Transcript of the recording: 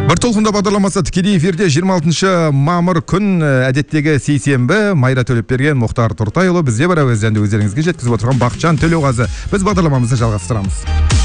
Бір толқында бағдарламасы тікелей эфирде 26 мамыр күн әдеттегі сейсенбі. Майра Төлепберген, Мұхтар Тұртайұлы, бізде бар әуезденді өздеріңізге жеткізіп отырған Бақытжан Төлеуғазы. Біз бағдарламамызды жалғастырамыз.